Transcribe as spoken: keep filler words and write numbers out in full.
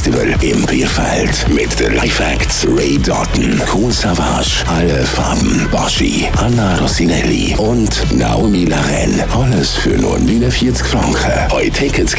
Festival im Bierfeld mit den Live-Acts Ray Doughton, Kool Savas, Alle Farben, Baschi, Anna Rossinelli und Naomi Laren. Alles für nur neunundvierzig Franken. Heute Tickets